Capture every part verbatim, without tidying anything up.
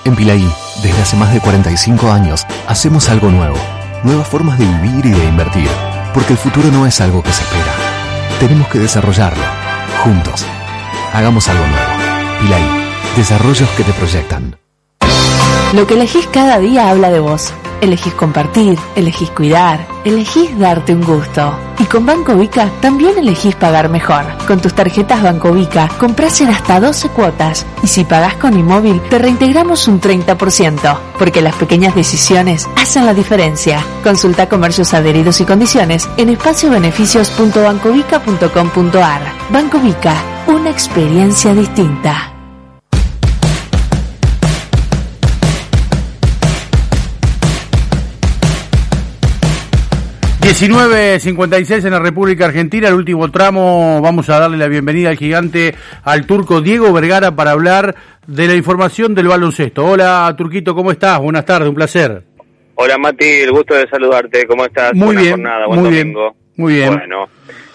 En Pilaí, desde hace más de cuarenta y cinco años, hacemos algo nuevo. Nuevas formas de vivir y de invertir. Porque el futuro no es algo que se espera. Tenemos que desarrollarlo. Juntos. Hagamos algo nuevo. Pilaí. Desarrollos que te proyectan. Lo que elegís cada día habla de vos. Elegís compartir, elegís cuidar, elegís darte un gusto. Y con Banco Vica también elegís pagar mejor. Con tus tarjetas Banco Vica comprás en hasta doce cuotas. Y si pagás con Inmóvil, te reintegramos un treinta por ciento. Porque las pequeñas decisiones hacen la diferencia. Consulta comercios adheridos y condiciones en espacio beneficios punto bancovica punto com punto ar. Banco Vica, una experiencia distinta. diecinueve cincuenta y seis en la República Argentina, el último tramo. Vamos a darle la bienvenida al gigante, al turco Diego Vergara, para hablar de la información del baloncesto. Hola, Turquito, ¿cómo estás? Buenas tardes, un placer. Hola, Mati, el gusto de saludarte. ¿Cómo estás? Muy Buena bien, jornada, buen muy domingo. bien, muy bien. Bueno,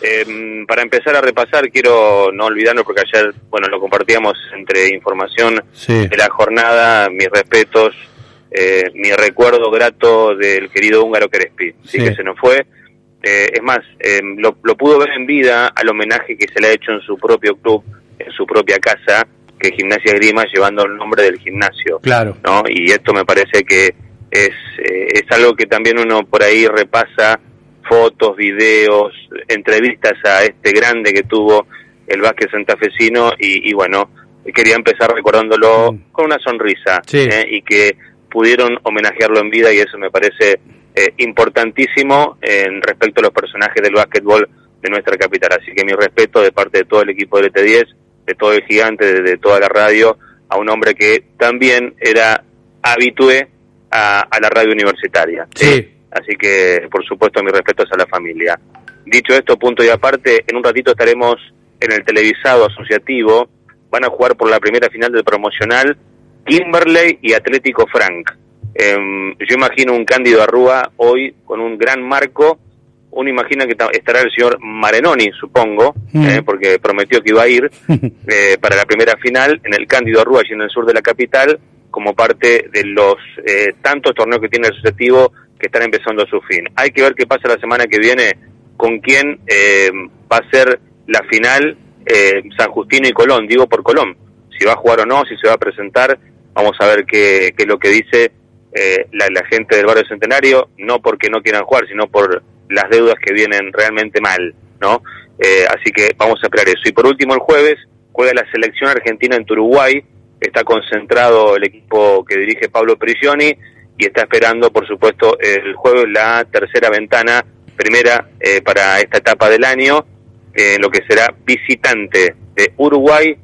eh, para empezar a repasar, quiero no olvidarnos, porque ayer, bueno, lo compartíamos entre información sí. de la jornada, mis respetos. Eh, mi recuerdo grato del querido húngaro Crespi, sí, sí. que se nos fue. Eh, es más, eh, lo, lo pudo ver en vida al homenaje que se le ha hecho en su propio club, en su propia casa, que es Gimnasia Esgrima, llevando el nombre del gimnasio. Claro. ¿No? Y esto me parece que es, eh, es algo que también uno por ahí repasa, fotos, videos, entrevistas a este grande que tuvo el básquet santafesino, y, y bueno, quería empezar recordándolo mm. con una sonrisa, sí. eh, y que pudieron homenajearlo en vida, y eso me parece eh, importantísimo en respecto a los personajes del básquetbol de nuestra capital. Así que mi respeto de parte de todo el equipo del E T diez, de todo el gigante, de, de toda la radio, a un hombre que también era habitué a, a la radio universitaria. Sí. ¿sí? Así que, por supuesto, mis respetos a la familia. Dicho esto, punto y aparte, en un ratito estaremos en el televisado asociativo. Van a jugar por la primera final del promocional Kimberley y Atlético Frank. Eh, yo imagino un Cándido Arrúa hoy con un gran marco. Uno imagina que estará el señor Marenoni, supongo, mm. eh, porque prometió que iba a ir eh, para la primera final en el Cándido Arrúa, allí en el sur de la capital, como parte de los eh, tantos torneos que tiene el asociativo que están empezando a su fin. Hay que ver qué pasa la semana que viene, con quién eh, va a ser la final eh, San Justino y Colón, digo por Colón, si va a jugar o no, si se va a presentar. Vamos a ver qué, qué es lo que dice eh, la, la gente del barrio Centenario, no porque no quieran jugar, sino por las deudas que vienen realmente mal, ¿no? Eh, así que vamos a esperar eso. Y por último, el jueves juega la selección argentina en Uruguay. Está concentrado el equipo que dirige Pablo Prigioni y está esperando, por supuesto, el jueves la tercera ventana, primera eh, para esta etapa del año, eh, lo que será visitante de Uruguay.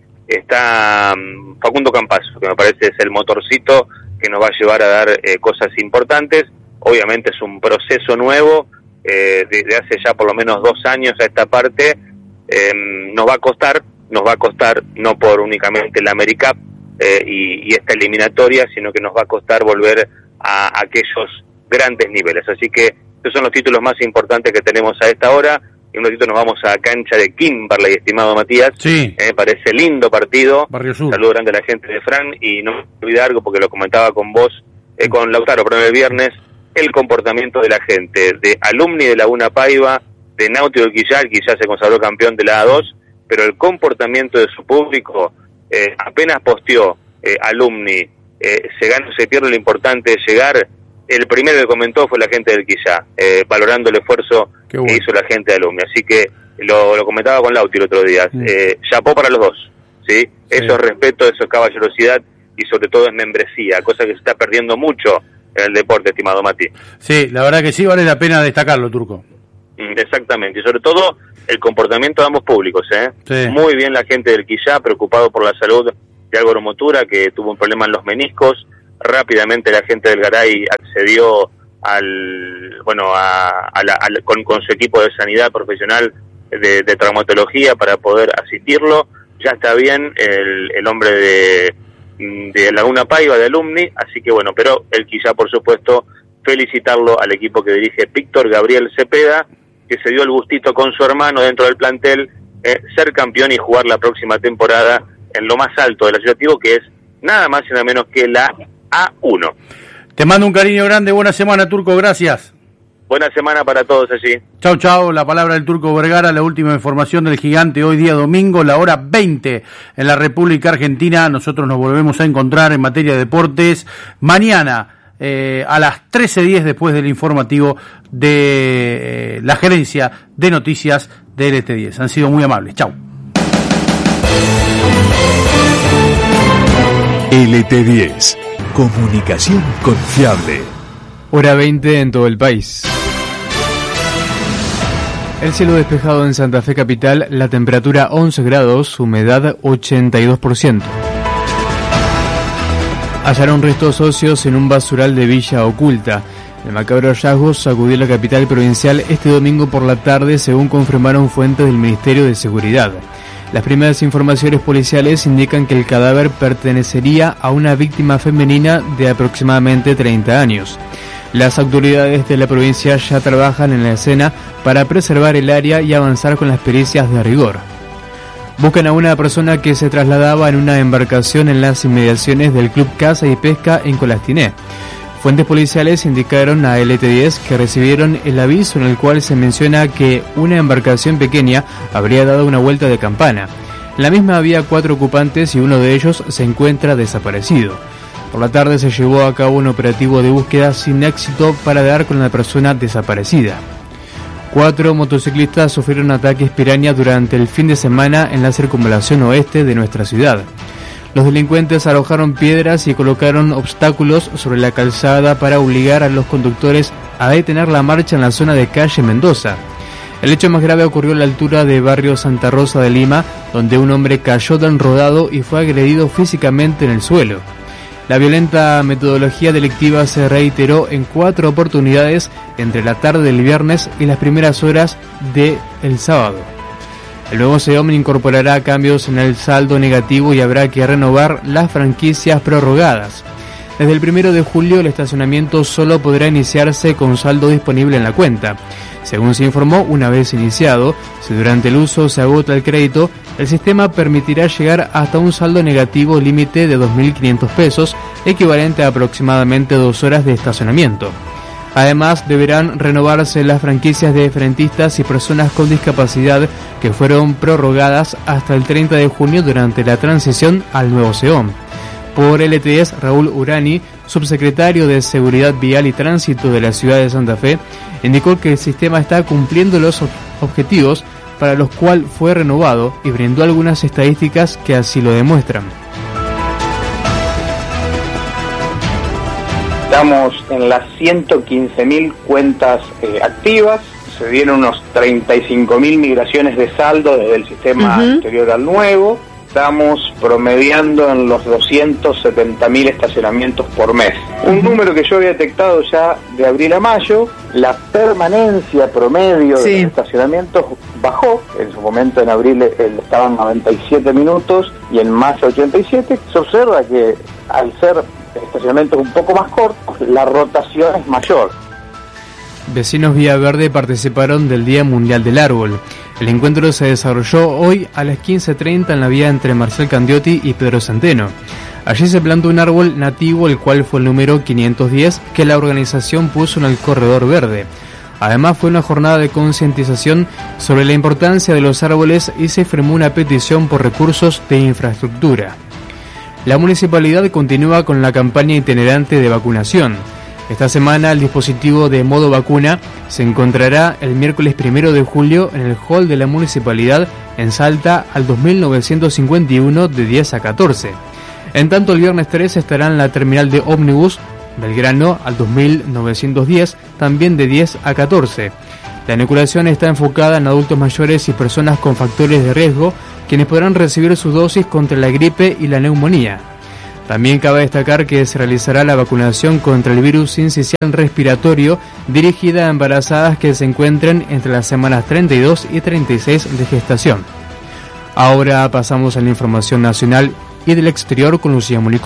Está um, Facundo Campazo, que me parece es el motorcito que nos va a llevar a dar eh, cosas importantes. Obviamente es un proceso nuevo, eh, desde hace ya por lo menos dos años a esta parte. Eh, nos va a costar, nos va a costar no por únicamente la AmeriCup eh, y, y esta eliminatoria, sino que nos va a costar volver a, a aquellos grandes niveles. Así que esos son los títulos más importantes que tenemos a esta hora. Y un ratito nos vamos a cancha de Kimberley, estimado Matías. Sí. Me eh, parece lindo partido. Barrio Sur. Saludo grande a la gente de Fran, y no me olvidé algo porque lo comentaba con vos, eh, con Lautaro, pero el viernes, el comportamiento de la gente, de Alumni de Laguna Paiva, de Náutico de Quillá. Quillá se consagró campeón de la A dos, pero el comportamiento de su público, eh, apenas posteó eh, Alumni, eh, se gana o se pierde, lo importante es llegar. El primero que comentó fue la gente del Quillá, eh, valorando el esfuerzo bueno. que hizo la gente de Alumni. Así que lo, lo comentaba con Lauti el otro día. Mm. Eh, chapó para los dos, ¿sí? sí. Eso es respeto, eso es caballerosidad y sobre todo es membresía, cosa que se está perdiendo mucho en el deporte, estimado Mati. Sí, la verdad que sí, vale la pena destacarlo, Turco. Mm, exactamente, y sobre todo el comportamiento de ambos públicos, ¿eh? Sí. Muy bien la gente del Quillá, preocupado por la salud de Álvaro Motura, que tuvo un problema en los meniscos. Rápidamente la gente del Garay accedió al bueno a, a la, a la, con, con su equipo de sanidad profesional de, de traumatología para poder asistirlo. Ya está bien el, el hombre de, de Laguna Paiva, de Alumni, así que bueno, pero el Quillá, por supuesto, felicitarlo al equipo que dirige Víctor Gabriel Cepeda, que se dio el gustito con su hermano dentro del plantel, eh, ser campeón y jugar la próxima temporada en lo más alto del asociativo, que es nada más y nada menos que la a uno. Te mando un cariño grande, buena semana, Turco, gracias. Buena semana para todos allí. Chau, chau, la palabra del Turco Vergara, la última información del Gigante hoy día domingo, la hora veinte en la República Argentina. Nosotros nos volvemos a encontrar en materia de deportes mañana eh, a las trece diez después del informativo de eh, la gerencia de noticias de L T diez. Han sido muy amables. Chau. L T diez, comunicación confiable. Hora veinte en todo el país. El cielo despejado en Santa Fe capital, la temperatura once grados, humedad ochenta y dos por ciento. Hallaron restos óseos en un basural de Villa Oculta. El macabro hallazgo sacudió la capital provincial este domingo por la tarde, según confirmaron fuentes del Ministerio de Seguridad. Las primeras informaciones policiales indican que el cadáver pertenecería a una víctima femenina de aproximadamente treinta años. Las autoridades de la provincia ya trabajan en la escena para preservar el área y avanzar con las pericias de rigor. Buscan a una persona que se trasladaba en una embarcación en las inmediaciones del Club Caza y Pesca en Colastiné. Fuentes policiales indicaron a L T diez que recibieron el aviso en el cual se menciona que una embarcación pequeña habría dado una vuelta de campana. En la misma había cuatro ocupantes y uno de ellos se encuentra desaparecido. Por la tarde se llevó a cabo un operativo de búsqueda sin éxito para dar con la persona desaparecida. Cuatro motociclistas sufrieron ataques piraña durante el fin de semana en la circunvalación oeste de nuestra ciudad. Los delincuentes arrojaron piedras y colocaron obstáculos sobre la calzada para obligar a los conductores a detener la marcha en la zona de calle Mendoza. El hecho más grave ocurrió a la altura de barrio Santa Rosa de Lima, donde un hombre cayó de enrodado y fue agredido físicamente en el suelo. La violenta metodología delictiva se reiteró en cuatro oportunidades entre la tarde del viernes y las primeras horas del sábado. El nuevo SEOM incorporará cambios en el saldo negativo y habrá que renovar las franquicias prorrogadas. Desde el primero de julio el estacionamiento solo podrá iniciarse con saldo disponible en la cuenta. Según se informó, una vez iniciado, si durante el uso se agota el crédito, el sistema permitirá llegar hasta un saldo negativo límite de dos mil quinientos pesos, equivalente a aproximadamente dos horas de estacionamiento. Además, deberán renovarse las franquicias de frentistas y personas con discapacidad que fueron prorrogadas hasta el treinta de junio durante la transición al nuevo SEOM. Por L T diez, Raúl Urani, subsecretario de Seguridad Vial y Tránsito de la ciudad de Santa Fe, indicó que el sistema está cumpliendo los objetivos para los cuales fue renovado y brindó algunas estadísticas que así lo demuestran. Estamos en las ciento quince mil cuentas eh, activas, se dieron unos treinta y cinco mil migraciones de saldo desde el sistema uh-huh. anterior al nuevo. Estamos promediando en los doscientos setenta mil estacionamientos por mes. Un número que yo había detectado ya de abril a mayo. La permanencia promedio sí. de los estacionamientos bajó. En su momento en abril estaban noventa y siete minutos y en mayo ochenta y siete. Se observa que al ser estacionamientos un poco más cortos, la rotación es mayor. Vecinos Vía Verde participaron del Día Mundial del Árbol. El encuentro se desarrolló hoy a las quince treinta en la vía entre Marcel Candiotti y Pedro Centeno. Allí se plantó un árbol nativo, el cual fue el número quinientos diez que la organización puso en el corredor verde. Además fue una jornada de concientización sobre la importancia de los árboles y se firmó una petición por recursos de infraestructura. La municipalidad continúa con la campaña itinerante de vacunación. Esta semana el dispositivo de modo vacuna se encontrará el miércoles primero de julio en el hall de la municipalidad en Salta al dos mil novecientos cincuenta y uno de diez a catorce. En tanto el viernes tres estará en la terminal de ómnibus Belgrano al dos mil novecientos diez, también de diez a catorce. La inoculación está enfocada en adultos mayores y personas con factores de riesgo, quienes podrán recibir sus dosis contra la gripe y la neumonía. También cabe destacar que se realizará la vacunación contra el virus sincicial respiratorio dirigida a embarazadas que se encuentren entre las semanas treinta y dos y treinta y seis de gestación. Ahora pasamos a la información nacional y del exterior con Lucía Municoy.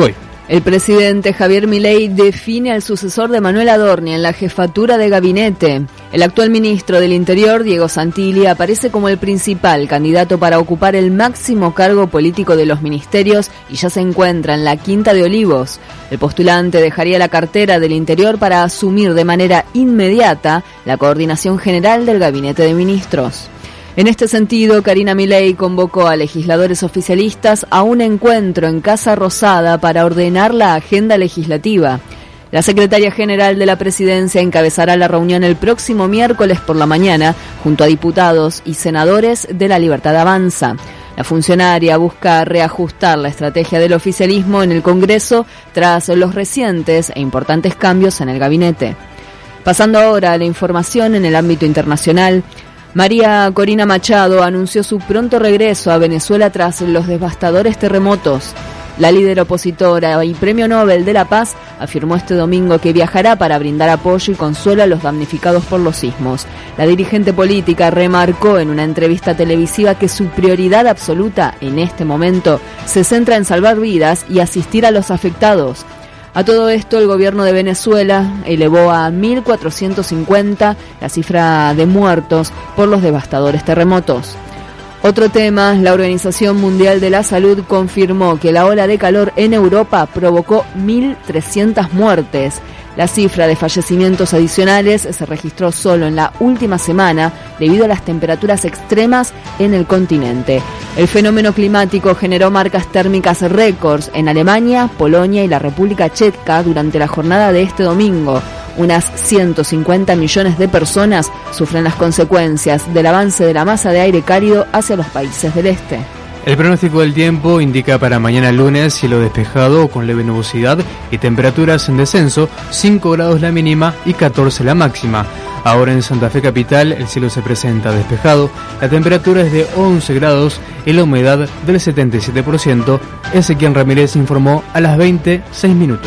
El presidente Javier Milei define al sucesor de Manuel Adorni en la jefatura de gabinete. El actual ministro del Interior, Diego Santilli, aparece como el principal candidato para ocupar el máximo cargo político de los ministerios y ya se encuentra en la Quinta de Olivos. El postulante dejaría la cartera del Interior para asumir de manera inmediata la coordinación general del gabinete de ministros. En este sentido, Karina Milei convocó a legisladores oficialistas a un encuentro en Casa Rosada para ordenar la agenda legislativa. La secretaria general de la presidencia encabezará la reunión el próximo miércoles por la mañana junto a diputados y senadores de La Libertad Avanza. La funcionaria busca reajustar la estrategia del oficialismo en el Congreso tras los recientes e importantes cambios en el gabinete. Pasando ahora a la información en el ámbito internacional, María Corina Machado anunció su pronto regreso a Venezuela tras los devastadores terremotos. La líder opositora y Premio Nobel de la Paz afirmó este domingo que viajará para brindar apoyo y consuelo a los damnificados por los sismos. La dirigente política remarcó en una entrevista televisiva que su prioridad absoluta en este momento se centra en salvar vidas y asistir a los afectados. A todo esto, el gobierno de Venezuela elevó a mil cuatrocientos cincuenta la cifra de muertos por los devastadores terremotos. Otro tema, la Organización Mundial de la Salud confirmó que la ola de calor en Europa provocó mil trescientas muertes. La cifra de fallecimientos adicionales se registró solo en la última semana debido a las temperaturas extremas en el continente. El fenómeno climático generó marcas térmicas récords en Alemania, Polonia y la República Checa durante la jornada de este domingo. Unas ciento cincuenta millones de personas sufren las consecuencias del avance de la masa de aire cálido hacia los países del este. El pronóstico del tiempo indica para mañana lunes cielo despejado con leve nubosidad y temperaturas en descenso, cinco grados la mínima y catorce la máxima. Ahora en Santa Fe capital el cielo se presenta despejado, la temperatura es de once grados y la humedad del setenta y siete por ciento. Ezequiel Ramírez informó a las veinte, seis minutos.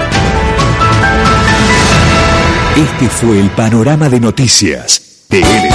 Este fue el panorama de noticias de L